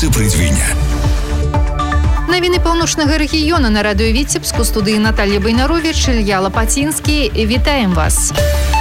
Придвіння. Навіны паўночнага рэгіёна на радыё Віцебск, у студыі Наталья Байнарович, Ілья Лапацінскі. Вітаем вас.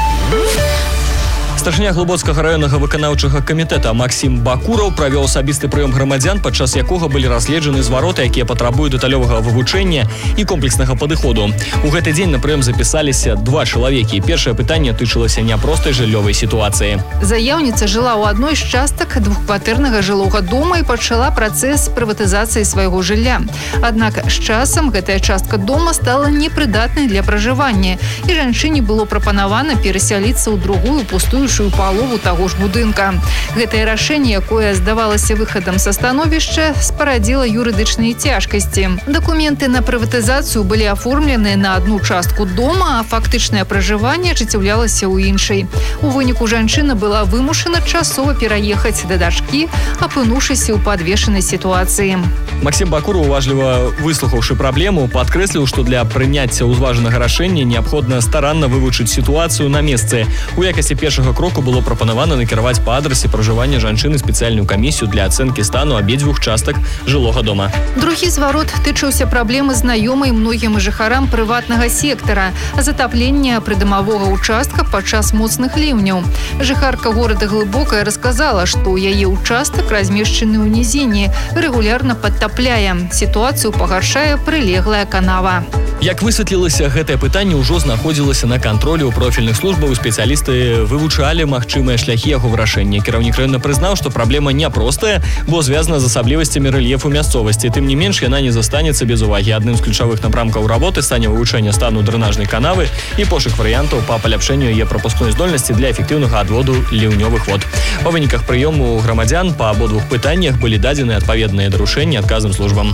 Старшыня Глыбоцкага раённага выканаўчага камітэта Максім Бакураў правёў асабісты прыём грамадзян, падчас якога былі разгледжаны звароты, якія патрабуюць дэталёвага вывучэння і комплекснага падыходу. У гэты дзень на прыём запісаліся 2 чалавекі. Першае пытанне тычылася няпростай жыллёвай сітуацыі. Заяўніца жыла ў адной з частак двухкватэрнага жылога дома і пачала працэс прыватызацыі свайго жылля. Аднак з часам гэтая частка дома стала непрыдатнай для пражывання, і жанчыне было прапанавана перасяліцца ў другую пустую палову таго ж будынка. Гэтае рашэнне, якое здавалася выхадам са становішча, спарадзіла юрыдычныя цяжкасці. Дакументы на прыватызацыю былі аформлены на адну частку дома, а фактычнае пражыванне ажыццяўлялася ў іншай. У выніку жанчына была вымушана часова пераехаць да дачкі, апынуўшыся ў падвешанай сітуацыі. Максім Бакураў, уважліва выслухаўшы праблему, падкрэсліў, што для прыняцця ўзважанага рашэння неабходна старанна вывучыць сітуацыю на месцы. У якасці першага кроку было прапанавана накіраваць па адрасе пражывання жанчыны спецыяльную камісію для ацэнкі стану абедзвюх частак жылога дома. Другі зварот тычыўся праблемы знаёмай многім жыхарам прыватнага сектара – затаплення прыдамавога ўчастка падчас моцных ліўняў. Жыхарка горада Глыбокая расказала, што яе ўчастак, размешчаны ў нізіне, рэгулярна падтапляе. Сітуацыю пагаршае прылеглая канава. Як высветлілася, гэтае пытанне ўжо знаходзілася на кантролі ў профільных службаў. Спецыялісты вывучалі магчымыя шляхі яго вырашэння. Кіраўнік раёна прызнаў, што праблема няпростая, бо звязана з асаблівасцямі рэльефу мясцовасці. Тым не менш, яна не застанецца без увагі. Адным з ключавых напрамкаў работы стане вывучэнне стану дрэнажнай канавы і пошук варыянтаў па паляпшэнню яе прапускной здольнасці для эфектыўнага адводу ліўнёвых вод. Па выніках прыёму грамадзян па абодвух пытаннях былі дадзены адпаведныя даручэнні адказным службам.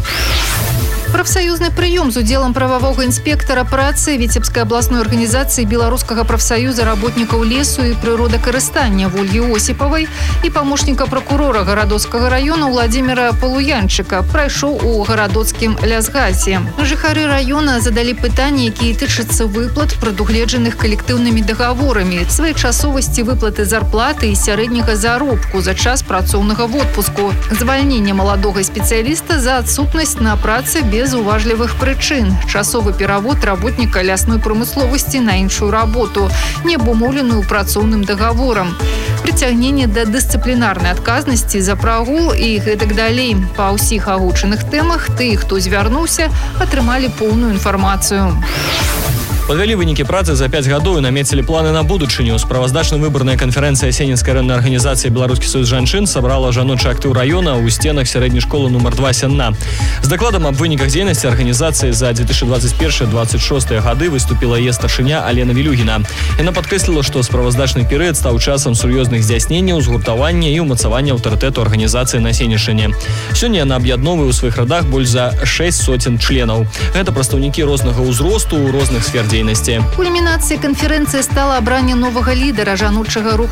Прафсаюзны прыём з удзелам прававога інспектара працы Віцебскай абласной арганізацыі Беларускага прафсаюза работнікаў лесу і прыродакарыстання Вольгі Осіпавай і памочніка пракурора Гарадоцкага раёна Владзіміра Палуянчыка прайшоў у гарадоцкім лясгасе. Жыхары раёна задалі пытанні, якія тычацца выплат, прадугледжаных калектыўнымі дагаворамі, своечасовасці выплаты зарплаты і сярэдняга заробку за час працоўнага водпуску, звальнення маладога спецыяліста за адсутнасць на працы без уважлівых прычын, часовы перавод работніка лясной прамысловасці на іншую работу, не абумоўленую працоўным дагаворам, прыцягненне да дысцыплінарнай адказнасці за прагул і гэтак далей. Па ўсіх агучаных тэмах тыя, хто звярнуўся, атрымалі поўную інфармацыю. Падвялі вынікі працы за 5 гадоў і намецілі планы на будучыню. Справаздачна-выбарная канферэнцыя Сенінскай раённай арганізацыі «Беларускі саюз жанчын» сабрала жаночы актыў раёна ў сценах сярэдняй школы нумар 2 Сенна. З дакладам аб выніках дзейнасці арганізацыі за 2021-2026 гады выступіла яе старшыня Алена Вілюгіна. Яна падкрэсліла, што справаздачны перыяд стаў часам сур'ёзных здзяйсненняў, згуртавання і ўмацавання аўтарытэту арганізацыі на Сенішчыне. Сёння яна аб'ядноўвае ў сваіх радах больш за 600 членаў. Гэта прадстаўнікі рознага ўзросту, розных сфер дзейнасці. Кульмінацыяй канферэнцыі стала абранне новага лідара жаночага руху